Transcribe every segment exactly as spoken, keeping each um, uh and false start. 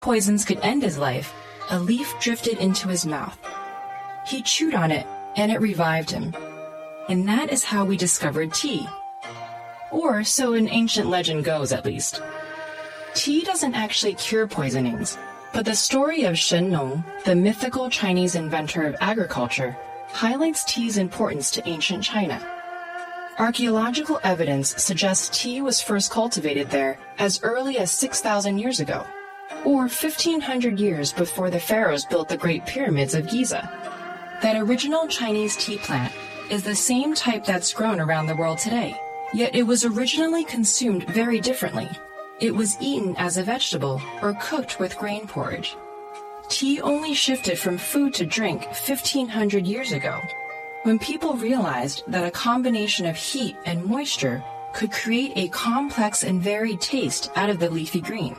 poisons could end his life, a leaf drifted into his mouth. He chewed on it, and it revived him. And that is how we discovered tea. Or so an ancient legend goes, at least. Tea doesn't actually cure poisonings, but the story of Shen Nong, the mythical Chinese inventor of agriculture, highlights tea's importance to ancient China. Archaeological evidence suggests tea was first cultivated there as early as six thousand years ago, or fifteen hundred years before the pharaohs built the Great Pyramids of Giza. That original Chinese tea plant is the same type that's grown around the world today, yet it was originally consumed very differently. It was eaten as a vegetable or cooked with grain porridge. Tea only shifted from food to drink fifteen hundred years ago, when people realized that a combination of heat and moisture could create a complex and varied taste out of the leafy green.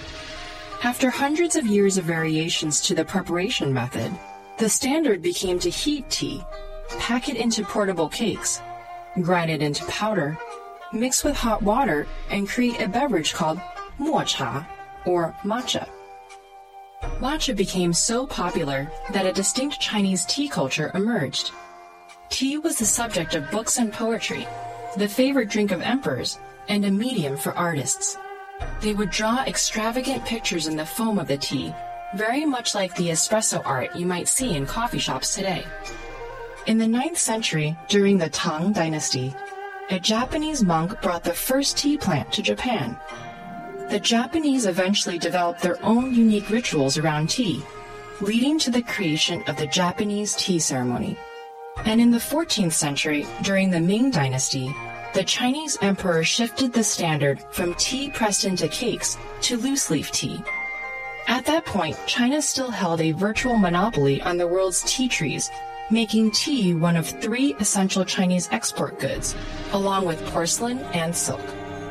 After hundreds of years of variations to the preparation method, the standard became to heat tea, pack it into portable cakes, grind it into powder, mix with hot water, and create a beverage called mo cha, or matcha. Matcha became so popular that a distinct Chinese tea culture emerged. Tea was the subject of books and poetry, the favorite drink of emperors, and a medium for artists. They would draw extravagant pictures in the foam of the tea, very much like the espresso art you might see in coffee shops today. In the ninth century, during the Tang Dynasty, a Japanese monk brought the first tea plant to Japan. The Japanese eventually developed their own unique rituals around tea, leading to the creation of the Japanese tea ceremony. And in the fourteenth century, during the Ming Dynasty, the Chinese emperor shifted the standard from tea pressed into cakes to loose-leaf tea. At that point, China still held a virtual monopoly on the world's tea trees, making tea one of three essential Chinese export goods, along with porcelain and silk.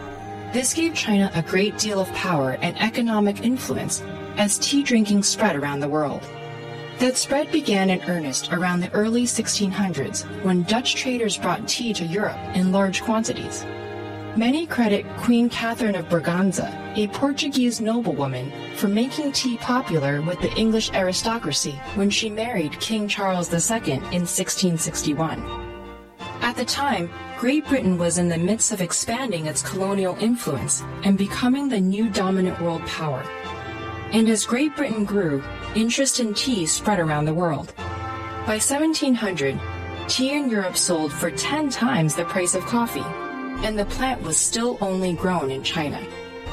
This gave China a great deal of power and economic influence as tea drinking spread around the world. That spread began in earnest around the early sixteen hundreds, when Dutch traders brought tea to Europe in large quantities. Many credit Queen Catherine of Braganza, a Portuguese noblewoman, for making tea popular with the English aristocracy when she married King Charles the Second in sixteen sixty-one. At the time, Great Britain was in the midst of expanding its colonial influence and becoming the new dominant world power. And as Great Britain grew, interest in tea spread around the world. By seventeen hundred, tea in Europe sold for ten times the price of coffee, and the plant was still only grown in China.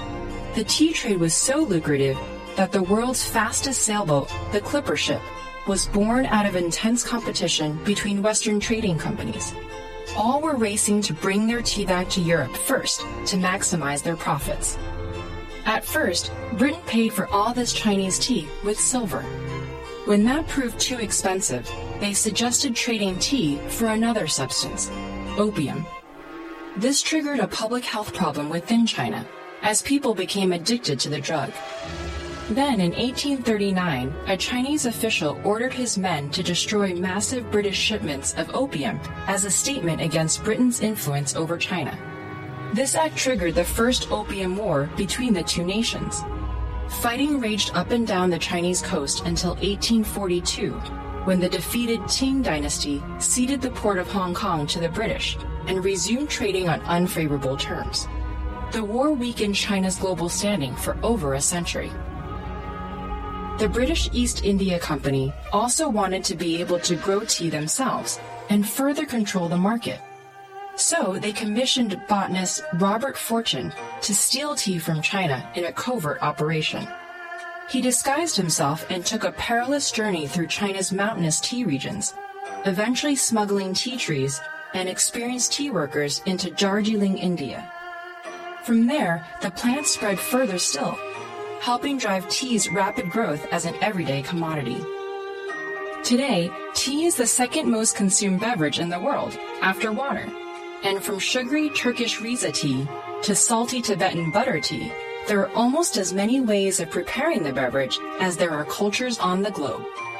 The tea trade was so lucrative that the world's fastest sailboat, the Clipper ship, was born out of intense competition between Western trading companies. All were racing to bring their tea back to Europe first to maximize their profits. At first, Britain paid for all this Chinese tea with silver. When that proved too expensive, they suggested trading tea for another substance, opium. This triggered a public health problem within China, as people became addicted to the drug. Then, in eighteen thirty-nine, a Chinese official ordered his men to destroy massive British shipments of opium as a statement against Britain's influence over China. This act triggered the first Opium War between the two nations. Fighting raged up and down the Chinese coast until eighteen forty-two, when the defeated Qing dynasty ceded the port of Hong Kong to the British and resumed trading on unfavorable terms. The war weakened China's global standing for over a century. The British East India Company also wanted to be able to grow tea themselves and further control the market. So they commissioned botanist Robert Fortune to steal tea from China in a covert operation. He disguised himself and took a perilous journey through China's mountainous tea regions, eventually smuggling tea trees and experienced tea workers into Darjeeling, India. From there, the plant spread further still, helping drive tea's rapid growth as an everyday commodity. Today, tea is the second most consumed beverage in the world, after water. And from sugary Turkish Riza tea to salty Tibetan butter tea, there are almost as many ways of preparing the beverage as there are cultures on the globe.